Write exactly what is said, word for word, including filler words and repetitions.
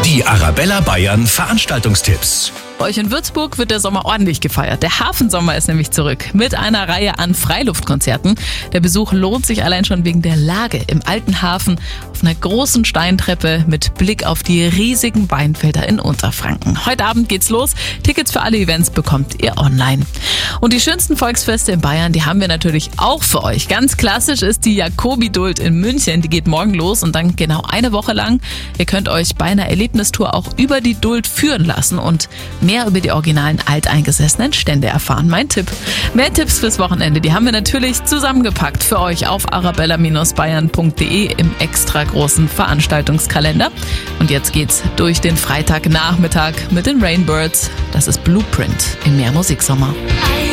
Die Arabella Bayern Veranstaltungstipps. Bei euch in Würzburg wird der Sommer ordentlich gefeiert. Der Hafensommer ist nämlich zurück mit einer Reihe an Freiluftkonzerten. Der Besuch lohnt sich allein schon wegen der Lage im alten Hafen auf einer großen Steintreppe mit Blick auf die riesigen Weinfelder in Unterfranken. Heute Abend geht's los. Tickets für alle Events bekommt ihr online. Und die schönsten Volksfeste in Bayern, die haben wir natürlich auch für euch. Ganz klassisch ist die Jacobi-Duld in München. Die geht morgen los und dann genau eine Woche lang. Ihr könnt euch bei einer Erlebnistour auch über die Duld führen lassen und mehr über die originalen alteingesessenen Stände erfahren. Mein Tipp. Mehr Tipps fürs Wochenende, die haben wir natürlich zusammengepackt für euch auf arabella bayern punkt de im extra großen Veranstaltungskalender. Und jetzt geht's durch den Freitagnachmittag mit den Rainbirds. Das ist Blueprint im Mehr Musiksommer.